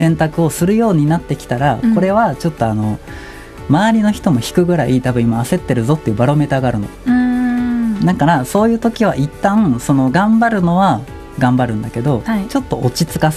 選択をするようになってきたら、これはちょっと周りの人も引くぐらい多分今焦ってるぞっていうバロメーターがあるの。だからそういう時は一旦その頑張るのは頑張るんだけど、ちょっと落ち着かせ